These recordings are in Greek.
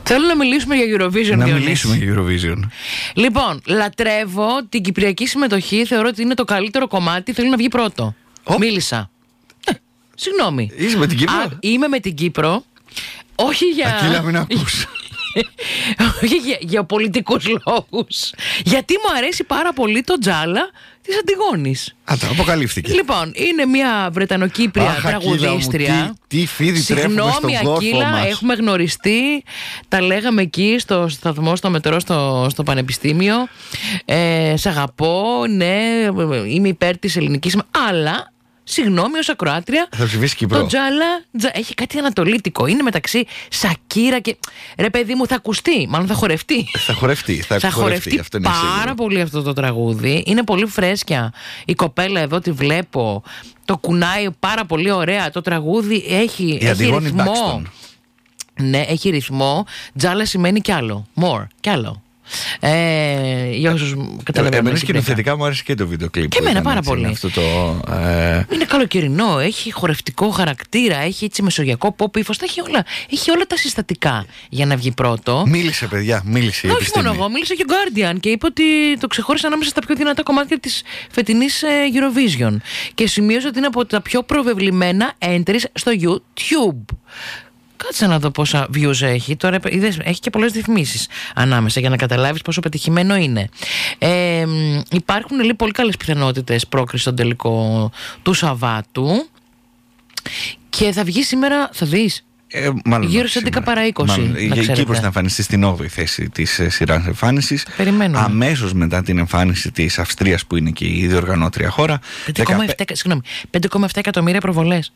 Θέλω να μιλήσουμε για Eurovision. Να μιλήσουμε για Eurovision. Λοιπόν, λατρεύω την κυπριακή συμμετοχή. Θεωρώ ότι είναι το καλύτερο κομμάτι. Θέλω να βγει πρώτο. Μίλησα. Συγγνώμη. Είσαι με την Κύπρο? Είμαι με την Κύπρο. Όχι για... Ακύλα, μην ακούς. Όχι για γεωπολιτικούς λόγους. Γιατί μου αρέσει πάρα πολύ το τζάλα της Αντιγόνης. Το αποκαλύφθηκε. Λοιπόν, είναι μια Βρετανοκύπρια τραγουδίστρια. Τι φίδι τρέφουμε στον κόσμο μας. Ακύλα, έχουμε γνωριστεί. Τα λέγαμε εκεί στο σταθμό, στο μετρό, στο πανεπιστήμιο. Σ' αγαπώ, ναι, είμαι υπέρ της ελληνικής. Αλλά... Συγγνώμη, ως ακροάτρια. Θα ψηφίσει Κύπρο. Το τζάλα έχει κάτι ανατολίτικο. Είναι μεταξύ Σακύρα και. Ρε παιδί μου, θα ακουστεί. Μάλλον θα χορευτεί. Θα χορευτεί αυτό είναι πάρα σίγουρο. Πολύ αυτό το τραγούδι. Είναι πολύ φρέσκια. Η κοπέλα εδώ τη βλέπω. Το κουνάει πάρα πολύ ωραία. Το τραγούδι έχει ρυθμό. Ναι, έχει ρυθμό. Τζάλα σημαίνει κι άλλο. More, κι άλλο. Για όσους καταλαβαίνουν. Εμένα σκηνοθετικά μου άρεσε και το βίντεο κλιπ. Και εμένα πάρα πολύ. Είναι καλοκαιρινό, έχει χορευτικό χαρακτήρα, έχει έτσι μεσογειακό pop ύφος. Έχει όλα τα συστατικά για να βγει πρώτο. Μίλησε, παιδιά, μίλησε η επιστήμη. Όχι μόνο εγώ, μίλησε και ο Guardian και είπε ότι το ξεχώρισε ανάμεσα στα πιο δυνατά κομμάτια της φετινής Eurovision. Και σημείωσε ότι είναι από τα πιο προβεβλημένα entries στο YouTube. Κάτσε να δω πόσα views έχει. Τώρα έχει και πολλές ρυθμίσεις ανάμεσα για να καταλάβεις πόσο πετυχημένο είναι. Υπάρχουν λίγο πολύ καλές πιθανότητες πρόκριση στον τελικό του Σαββάτου. Και θα βγει σήμερα, θα δεις. Γύρω σε 11 παρά 20. Η Κύπρος θα εμφανιστεί στην 8η θέση της σειράς εμφάνισης. Αμέσως μετά την εμφάνιση της Αυστρίας, που είναι και η διοργανώτρια χώρα. 5,7 εκατομμύρια προβολές.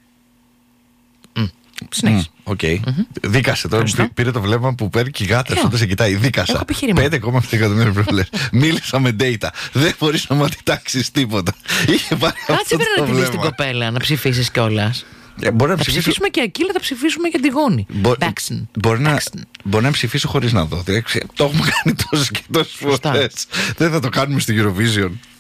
Δίκασε τώρα. Πήρε το βλέμμα που παίρνει και η γάτα όταν σε κοιτάει. Δίκασα. 5,7 εκατομμύρια προβολές. Μίλησα με data. Δεν μπορείς να μου αντιτάξεις τίποτα. Κάτσε πρέπει να τη δεις την κοπέλα, να ψηφίσεις κιόλας. Θα ψηφίσουμε και Ακύλα, θα ψηφίσουμε και Αντιγόνη. Μπορεί να ψηφίσω χωρίς να δω. Το έχουμε κάνει τόσες και τόσες φορές. Δεν θα το κάνουμε στη Eurovision.